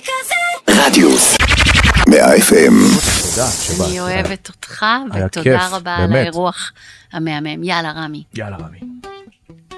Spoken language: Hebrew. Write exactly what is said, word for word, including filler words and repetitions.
רדיוס מאה אף אם. תודה שבאת. אני אוהבת אותך, היה ותודה כיף, רבה על באמת. האירוח המהמם. יאללה רמי. יאללה רמי.